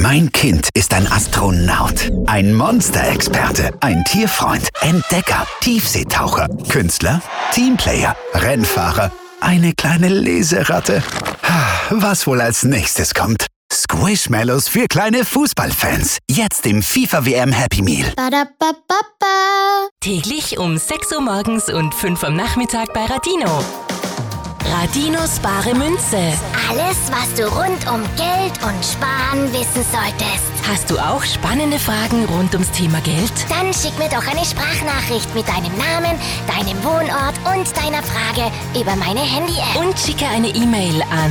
Mein Kind ist ein Astronaut, ein Monsterexperte, ein Tierfreund, Entdecker, Tiefseetaucher, Künstler, Teamplayer, Rennfahrer, eine kleine Leseratte. Was wohl als nächstes kommt? Squishmallows für kleine Fußballfans. Jetzt im FIFA WM Happy Meal. Täglich um 6 Uhr morgens und 5 Uhr am Nachmittag bei Radino. Radinos bare Münze. Alles, was du rund um Geld und Sparen wissen solltest. Hast du auch spannende Fragen rund ums Thema Geld? Dann schick mir doch eine Sprachnachricht mit deinem Namen, deinem Wohnort und deiner Frage über meine Handy-App. Und schicke eine E-Mail an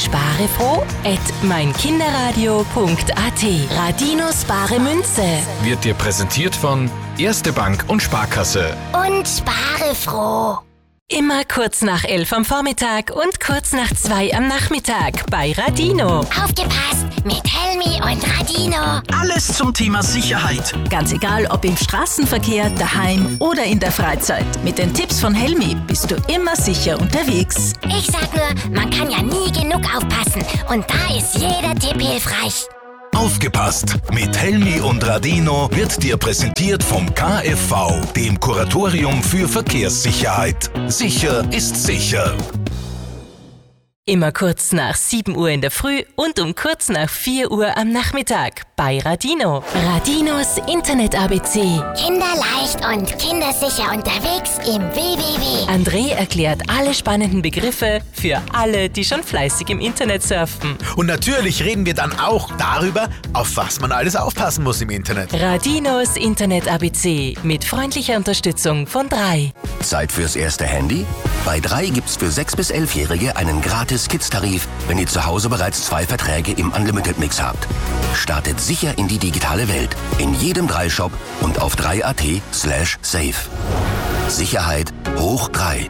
sparefroh@meinkinderradio.at. Radinos bare Münze. Wird dir präsentiert von Erste Bank und Sparkasse. Und spare froh. Immer kurz nach 11 am Vormittag und kurz nach 2 am Nachmittag bei Radino. Aufgepasst mit Helmi und Radino. Alles zum Thema Sicherheit. Ganz egal, ob im Straßenverkehr, daheim oder in der Freizeit. Mit den Tipps von Helmi bist du immer sicher unterwegs. Ich sag nur, man kann ja nie genug aufpassen. Und da ist jeder Tipp hilfreich. Aufgepasst! Mit Helmi und Radino wird dir präsentiert vom KfV, dem Kuratorium für Verkehrssicherheit. Sicher ist sicher. Immer kurz nach 7 Uhr in der Früh und um kurz nach 4 Uhr am Nachmittag bei Radino. Radinos Internet-ABC. Kinderleicht und kindersicher unterwegs im www. André erklärt alle spannenden Begriffe für alle, die schon fleißig im Internet surfen. Und natürlich reden wir dann auch darüber, auf was man alles aufpassen muss im Internet. Radinos Internet-ABC mit freundlicher Unterstützung von 3. Zeit fürs erste Handy? Bei 3 gibt's für 6- bis 11-Jährige einen Gratis-Kids-Tarif, wenn ihr zu Hause bereits 2 Verträge im Unlimited-Mix habt. Startet sicher in die digitale Welt. In jedem 3-Shop und auf 3.at/safe. Sicherheit hoch 3.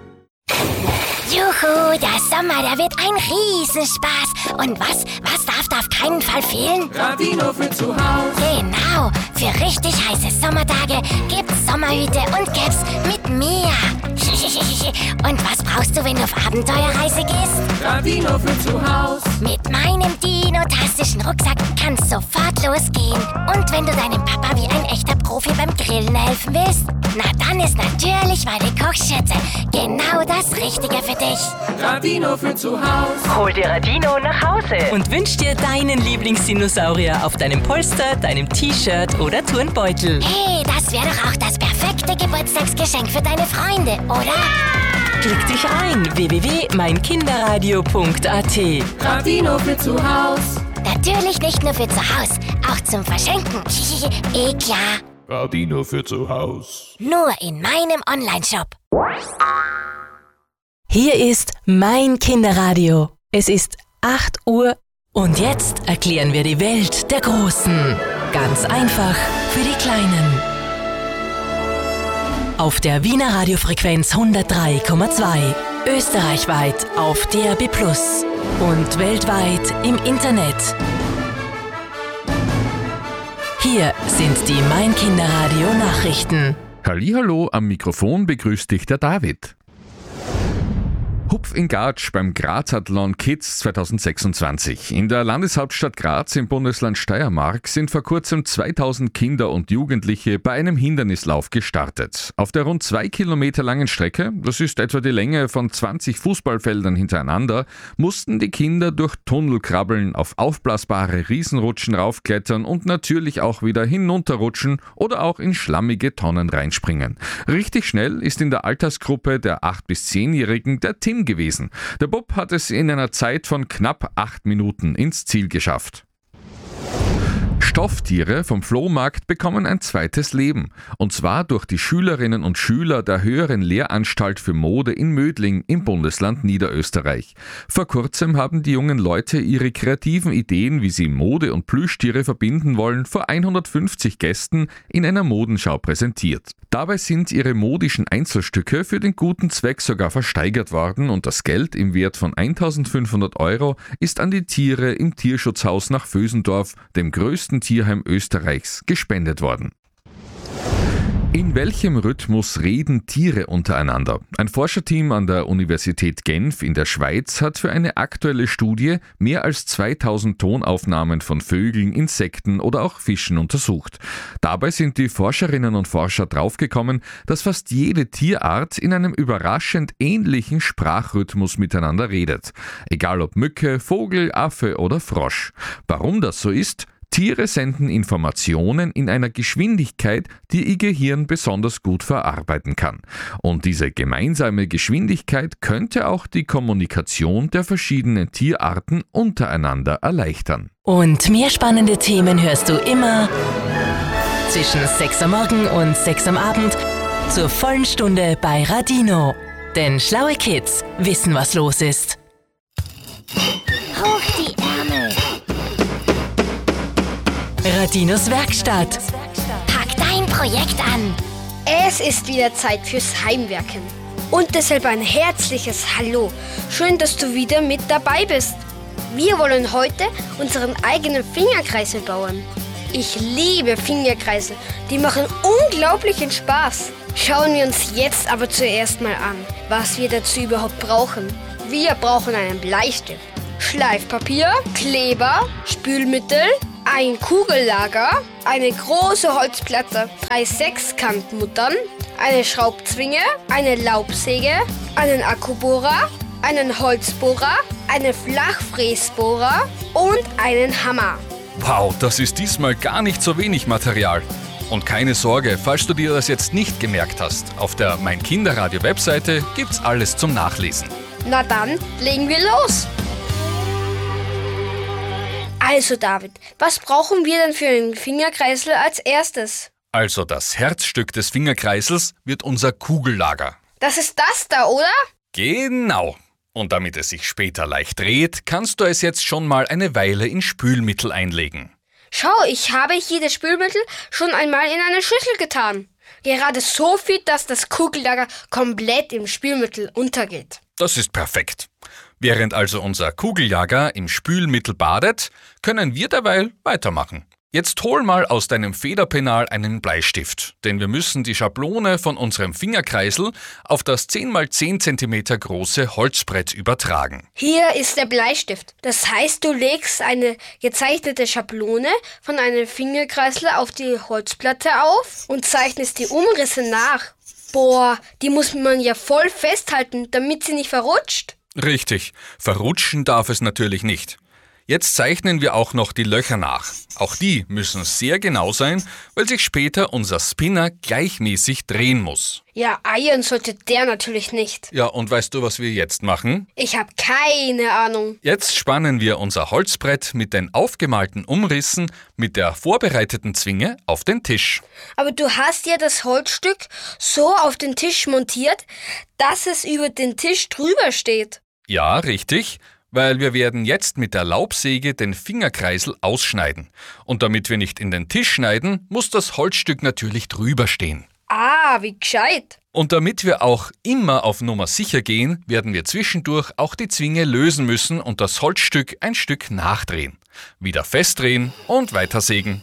Juhu, der Sommer, der wird ein Riesenspaß. Und was darf da auf keinen Fall fehlen? Radino für zu Hause. Genau, für richtig heiße Sommertage gibt's Sommerhüte und Caps mit mir. Und was brauchst du, wenn du auf Abenteuerreise gehst? Radino für zu Hause. Mit meinem dinotastischen Rucksack kann's sofort losgehen. Und wenn du deinem Papa wie ein echter Profi beim Grillen helfen willst, na dann ist natürlich meine Kochschürze genau das Richtige für dich. Radino für zu Hause. Hol dir Radino nach Hause und wünsch dir deinen Lieblingsdinosaurier auf deinem Polster, deinem T-Shirt oder Turnbeutel. Hey, das wäre doch auch das perfekte Geburtstagsgeschenk für deine Freunde, oder? Klick dich rein, www.meinkinderradio.at. Radino für zu Hause. Natürlich nicht nur für zu Hause, auch zum Verschenken. Klar. Radino für zu Hause. Nur in meinem Onlineshop. Hier ist Mein Kinderradio. Es ist 8 Uhr und jetzt erklären wir die Welt der Großen. Ganz einfach für die Kleinen. Auf der Wiener Radiofrequenz 103,2. Österreichweit auf DAB+ und weltweit im Internet. Hier sind die Mein Kinderradio Nachrichten. Hallihallo, am Mikrofon begrüßt dich der David. Hupf in Gatsch beim Grazathlon Kids 2026. In der Landeshauptstadt Graz im Bundesland Steiermark sind vor kurzem 2000 Kinder und Jugendliche bei einem Hindernislauf gestartet. Auf der rund 2 Kilometer langen Strecke, das ist etwa die Länge von 20 Fußballfeldern hintereinander, mussten die Kinder durch Tunnel krabbeln, auf aufblasbare Riesenrutschen raufklettern und natürlich auch wieder hinunterrutschen oder auch in schlammige Tonnen reinspringen. Richtig schnell ist in der Altersgruppe der 8- bis 10-Jährigen der Tim gewesen. Der Bub hat es in einer Zeit von knapp 8 Minuten ins Ziel geschafft. Stofftiere vom Flohmarkt bekommen ein zweites Leben. Und zwar durch die Schülerinnen und Schüler der Höheren Lehranstalt für Mode in Mödling im Bundesland Niederösterreich. Vor kurzem haben die jungen Leute ihre kreativen Ideen, wie sie Mode und Plüschtiere verbinden wollen, vor 150 Gästen in einer Modenschau präsentiert. Dabei sind ihre modischen Einzelstücke für den guten Zweck sogar versteigert worden und das Geld im Wert von 1.500 € ist an die Tiere im Tierschutzhaus nach Vösendorf, dem größten Tierheim Österreichs, gespendet worden. In welchem Rhythmus reden Tiere untereinander? Ein Forscherteam an der Universität Genf in der Schweiz hat für eine aktuelle Studie mehr als 2000 Tonaufnahmen von Vögeln, Insekten oder auch Fischen untersucht. Dabei sind die Forscherinnen und Forscher draufgekommen, dass fast jede Tierart in einem überraschend ähnlichen Sprachrhythmus miteinander redet. Egal ob Mücke, Vogel, Affe oder Frosch. Warum das so ist? Tiere senden Informationen in einer Geschwindigkeit, die ihr Gehirn besonders gut verarbeiten kann. Und diese gemeinsame Geschwindigkeit könnte auch die Kommunikation der verschiedenen Tierarten untereinander erleichtern. Und mehr spannende Themen hörst du immer zwischen 6 am Morgen und 6 am Abend zur vollen Stunde bei Radino. Denn schlaue Kids wissen, was los ist. Hoch die Ärmel. Radinos Werkstatt. Pack dein Projekt an. Es ist wieder Zeit fürs Heimwerken. Und deshalb ein herzliches Hallo. Schön, dass du wieder mit dabei bist. Wir wollen heute unseren eigenen Fingerkreisel bauen. Ich liebe Fingerkreisel. Die machen unglaublichen Spaß. Schauen wir uns jetzt aber zuerst mal an, was wir dazu überhaupt brauchen. Wir brauchen einen Bleistift, Schleifpapier, Kleber, Spülmittel, ein Kugellager, eine große Holzplatte, 3 Sechskantmuttern, eine Schraubzwinge, eine Laubsäge, einen Akkubohrer, einen Holzbohrer, einen Flachfräsbohrer und einen Hammer. Wow, das ist diesmal gar nicht so wenig Material. Und keine Sorge, falls du dir das jetzt nicht gemerkt hast, auf der Mein Kinderradio Webseite gibt's alles zum Nachlesen. Na dann, legen wir los! Also David, was brauchen wir denn für einen Fingerkreisel als erstes? Also das Herzstück des Fingerkreisels wird unser Kugellager. Das ist das da, oder? Genau. Und damit es sich später leicht dreht, kannst du es jetzt schon mal eine Weile in Spülmittel einlegen. Schau, ich habe hier das Spülmittel schon einmal in eine Schüssel getan. Gerade so viel, dass das Kugellager komplett im Spülmittel untergeht. Das ist perfekt. Während also unser Kugellager im Spülmittel badet, können wir derweil weitermachen. Jetzt hol mal aus deinem Federpenal einen Bleistift, denn wir müssen die Schablone von unserem Fingerkreisel auf das 10x10 cm große Holzbrett übertragen. Hier ist der Bleistift. Das heißt, du legst eine gezeichnete Schablone von einem Fingerkreisel auf die Holzplatte auf und zeichnest die Umrisse nach. Boah, die muss man ja voll festhalten, damit sie nicht verrutscht. Richtig, verrutschen darf es natürlich nicht. Jetzt zeichnen wir auch noch die Löcher nach. Auch die müssen sehr genau sein, weil sich später unser Spinner gleichmäßig drehen muss. Ja, eiern sollte der natürlich nicht. Ja, und weißt du, was wir jetzt machen? Ich habe keine Ahnung. Jetzt spannen wir unser Holzbrett mit den aufgemalten Umrissen mit der vorbereiteten Zwinge auf den Tisch. Aber du hast ja das Holzstück so auf den Tisch montiert, dass es über den Tisch drüber steht. Ja, richtig. Weil wir werden jetzt mit der Laubsäge den Fingerkreisel ausschneiden. Und damit wir nicht in den Tisch schneiden, muss das Holzstück natürlich drüber stehen. Ah, wie gescheit. Und damit wir auch immer auf Nummer sicher gehen, werden wir zwischendurch auch die Zwinge lösen müssen und das Holzstück ein Stück nachdrehen. Wieder festdrehen und weitersägen.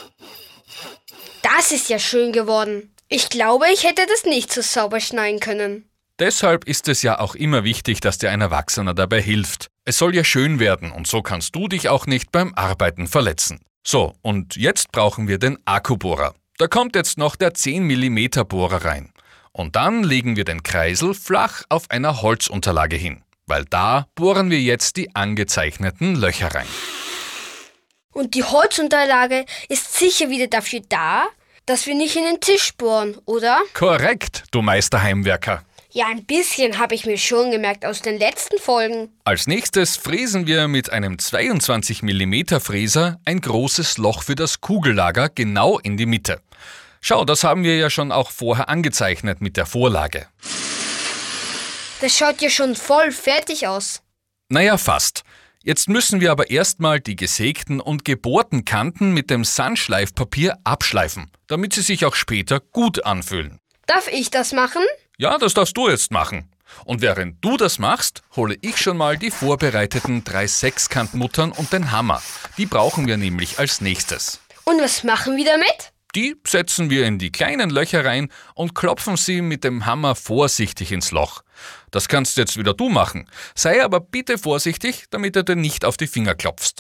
Das ist ja schön geworden. Ich glaube, ich hätte das nicht so sauber schneiden können. Deshalb ist es ja auch immer wichtig, dass dir ein Erwachsener dabei hilft. Es soll ja schön werden und so kannst du dich auch nicht beim Arbeiten verletzen. So, und jetzt brauchen wir den Akkubohrer. Da kommt jetzt noch der 10 mm Bohrer rein. Und dann legen wir den Kreisel flach auf einer Holzunterlage hin, weil da bohren wir jetzt die angezeichneten Löcher rein. Und die Holzunterlage ist sicher wieder dafür da, dass wir nicht in den Tisch bohren, oder? Korrekt, du Meisterheimwerker. Ja, ein bisschen habe ich mir schon gemerkt aus den letzten Folgen. Als nächstes fräsen wir mit einem 22 mm Fräser ein großes Loch für das Kugellager genau in die Mitte. Schau, das haben wir ja schon auch vorher angezeichnet mit der Vorlage. Das schaut ja schon voll fertig aus. Naja, fast. Jetzt müssen wir aber erstmal die gesägten und gebohrten Kanten mit dem Sandschleifpapier abschleifen, damit sie sich auch später gut anfühlen. Darf ich das machen? Ja, das darfst du jetzt machen. Und während du das machst, hole ich schon mal die vorbereiteten 3 Sechskantmuttern und den Hammer. Die brauchen wir nämlich als nächstes. Und was machen wir damit? Die setzen wir in die kleinen Löcher rein und klopfen sie mit dem Hammer vorsichtig ins Loch. Das kannst jetzt wieder du machen. Sei aber bitte vorsichtig, damit du dir nicht auf die Finger klopfst.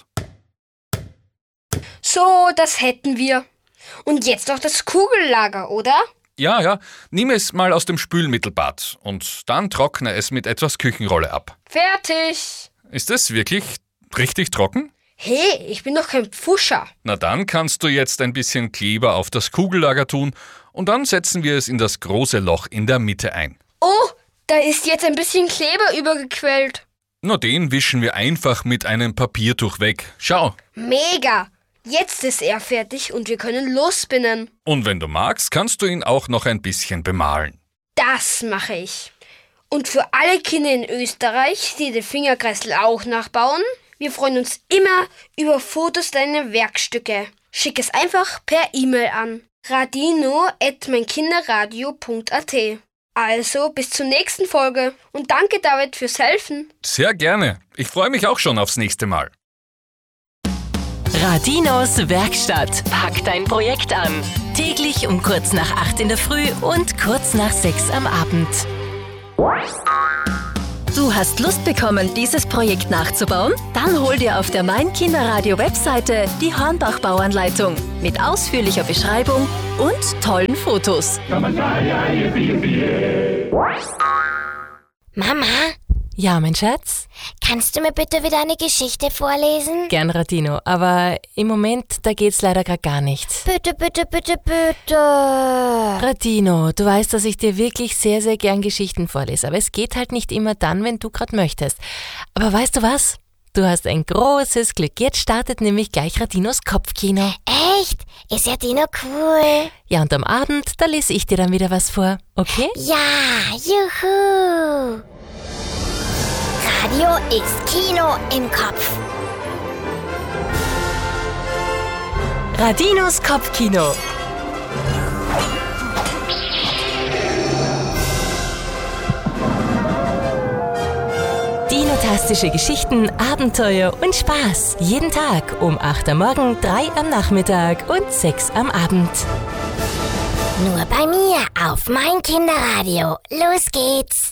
So, das hätten wir. Und jetzt noch das Kugellager, oder? Ja, nimm es mal aus dem Spülmittelbad und dann trockne es mit etwas Küchenrolle ab. Fertig. Ist es wirklich richtig trocken? Hey, ich bin doch kein Pfuscher. Na dann kannst du jetzt ein bisschen Kleber auf das Kugellager tun und dann setzen wir es in das große Loch in der Mitte ein. Oh, da ist jetzt ein bisschen Kleber übergequellt. Na, den wischen wir einfach mit einem Papiertuch weg. Schau. Mega. Jetzt ist er fertig und wir können losspinnen. Und wenn du magst, kannst du ihn auch noch ein bisschen bemalen. Das mache ich. Und für alle Kinder in Österreich, die den Fingerkreisel auch nachbauen, wir freuen uns immer über Fotos deiner Werkstücke. Schick es einfach per E-Mail an radino@meinkinderradio.at. Also bis zur nächsten Folge und danke David fürs Helfen. Sehr gerne. Ich freue mich auch schon aufs nächste Mal. Radinos Werkstatt packt dein Projekt an. Täglich um kurz nach 8 in der Früh und kurz nach 6 am Abend. Du hast Lust bekommen, dieses Projekt nachzubauen? Dann hol dir auf der Mein Kinderradio Webseite die Hornbach-Bauanleitung mit ausführlicher Beschreibung und tollen Fotos. Mama? Ja, mein Schatz? Kannst du mir bitte wieder eine Geschichte vorlesen? Gern, Radino, aber im Moment, da geht's leider gerade gar nicht. Bitte, bitte, bitte, bitte. Radino, du weißt, dass ich dir wirklich sehr, sehr gern Geschichten vorlese, aber es geht halt nicht immer dann, wenn du gerade möchtest. Aber weißt du was? Du hast ein großes Glück. Jetzt startet nämlich gleich Radinos Kopfkino. Echt? Ist ja Dino cool. Ja, und am Abend, da lese ich dir dann wieder was vor, okay? Ja, juhu. Radio ist Kino im Kopf. Radinos Kopfkino. Dinotastische Geschichten, Abenteuer und Spaß. Jeden Tag um 8 am Morgen, 3 am Nachmittag und 6 am Abend. Nur bei mir auf Mein Kinderradio. Los geht's.